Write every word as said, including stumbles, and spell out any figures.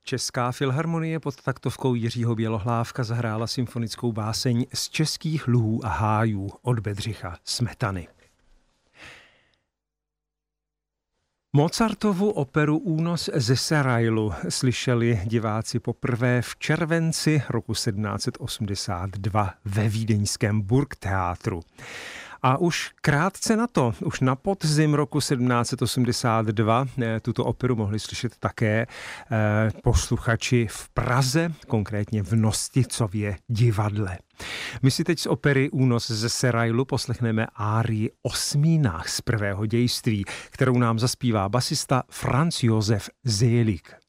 Česká filharmonie pod taktovkou Jiřího Bělohlávka zahrála symfonickou báseň Z českých luhů a hájů od Bedřicha Smetany. Mozartovu operu Únos ze Serailu slyšeli diváci poprvé v červenci roku sedmnáct set osmdesát dva ve vídeňském Burgtheatru. A už krátce na to, už na podzim roku sedmnáct set osmdesát dva tuto operu mohli slyšet také posluchači v Praze, konkrétně v Nosticově divadle. My si teď z opery Únos ze Serailu poslechneme árii Osmínách z prvého dějství, kterou nám zaspívá basista Franz Josef Selig.